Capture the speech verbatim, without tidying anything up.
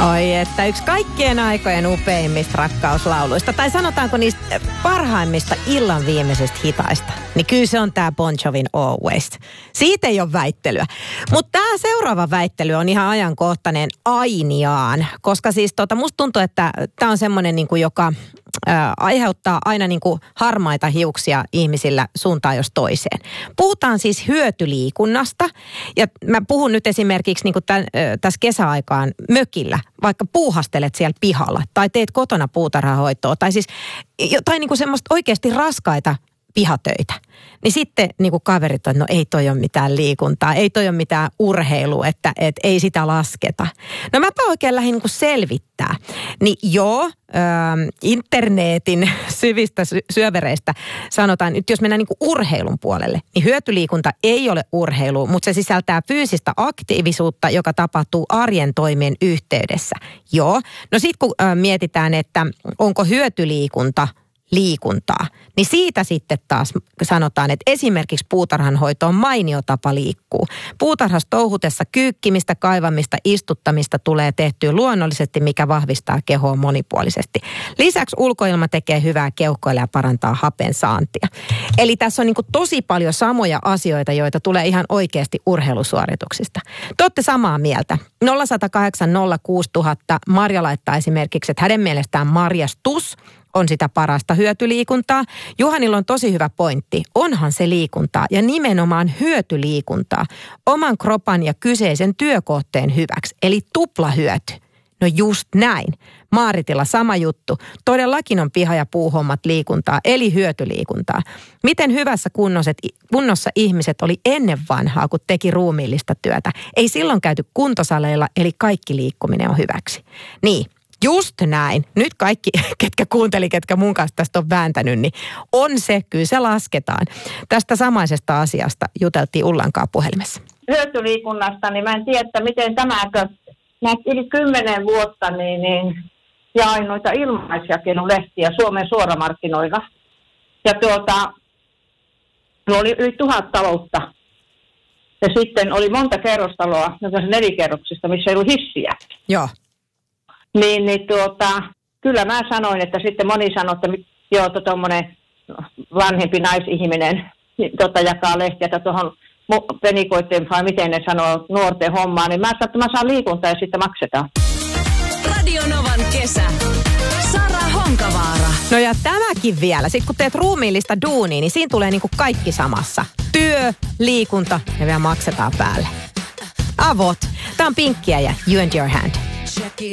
Oi, että yksi kaikkien aikojen upeimmista rakkauslauluista, tai sanotaanko niistä parhaimmista illan viimeisistä hitaista, niin kyllä se on tää Bon Jovin Always. Siitä ei ole väittelyä. Mutta tämä seuraava väittely on ihan ajankohtainen ainiaan, koska siis tota, musta tuntuu, että tämä on semmoinen, niin kuin, joka ää, aiheuttaa aina niin kuin harmaita hiuksia ihmisillä suuntaan jos toiseen. Puhutaan siis hyötyliikunnasta, ja mä puhun nyt esimerkiksi niin kuin tämän, tässä kesäaikaan mökillä, vaikka puuhastelet siellä pihalla tai teet kotona puutarhahoitoa tai siis jotain niin kuin semmoista oikeasti raskaita pihatöitä. Niin sitten niin kuin kaverit on, että no ei toi ole mitään liikuntaa, ei toi ole mitään urheilua, että et ei sitä lasketa. No mäpä oikein lähdin niin kuin selvittää. Niin joo, ö, internetin syvistä syövereistä sanotaan, nyt jos mennään niin kuin urheilun puolelle, niin hyötyliikunta ei ole urheilu, mutta se sisältää fyysistä aktiivisuutta, joka tapahtuu arjen toimien yhteydessä. Joo, no sitten kun ö, mietitään, että onko hyötyliikunta liikuntaa, niin siitä sitten taas sanotaan, että esimerkiksi puutarhanhoito on mainio tapa liikkuu. Puutarhassa touhutessa kyykkimistä, kaivamista, istuttamista tulee tehtyä luonnollisesti, mikä vahvistaa kehoa monipuolisesti. Lisäksi ulkoilma tekee hyvää keuhkoille ja parantaa hapen saantia. Eli tässä on niin kuin tosi paljon samoja asioita, joita tulee ihan oikeasti urheilusuorituksista. Te olette samaa mieltä. nolla yksi nolla kahdeksan nolla kuusi nolla nolla nolla Marja laittaa esimerkiksi, että hänen mielestään marjastus on sitä parasta hyötyliikuntaa. Juhanilla on tosi hyvä pointti. Onhan se liikuntaa ja nimenomaan hyötyliikuntaa oman kropan ja kyseisen työkohteen hyväksi, eli tuplahyöty. No just näin. Maaritilla sama juttu. Todellakin on piha- ja puuhommat liikuntaa, eli hyötyliikuntaa. Miten hyvässä kunnossa, kunnossa ihmiset oli ennen vanhaa, kun teki ruumiillista työtä? Ei silloin käyty kuntosaleilla, eli kaikki liikkuminen on hyväksi. Niin. Just näin. Nyt kaikki, ketkä kuunteli, ketkä mun kanssa tästä on vääntänyt, niin on se, kyllä se lasketaan. Tästä samaisesta asiasta juteltiin Ullankaan puhelimessa. Hyötyliikunnasta, niin mä en tiedä, että miten tämäkö, näitä yli kymmenen vuotta, niin, niin jaoin noita ilmaisjakelulehtiä Suomen suoramarkkinoilla. Ja tuota, oli yli tuhat taloutta. Ja sitten oli monta kerrostaloa, nelikerroksista, missä ei ollut hissiä. Joo. Niin, niin tuota, kyllä mä sanoin, että sitten moni sanoi, että joo, tuommoinen vanhempi naisihminen niin, tota, jakaa lehtiä, että tuohon penikoiden, vai miten ne sanoo, nuorten hommaan, niin mä sanoin, että mä saan liikuntaa ja sitten maksetaan. Radio Novan kesä. Sara Honkavaara. No ja tämäkin vielä. Sitten kun teet ruumiillista duunia, niin siinä tulee niinku kaikki samassa. Työ, liikunta ja vielä maksetaan päälle. Avot. Tää on Pinkkiä ja You and Your Hand.